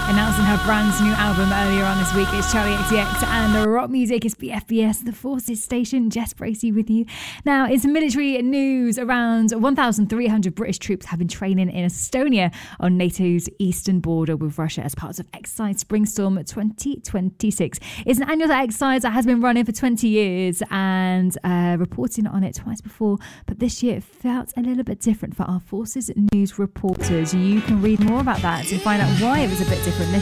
Announcing her brand new album earlier on this week. It's Charlie XCX and the rock music is BFBS, the Forces Station. Jess Bracey with you. Now, in some military news, around 1,300 British troops have been training in Estonia on NATO's eastern border with Russia as part of exercise Springstorm 2026. It's an annual exercise that has been running for 20 years and reporting on it twice before, but this year it felt a little bit different for our Forces News reporters. You can read more about that to find out why it was a bit different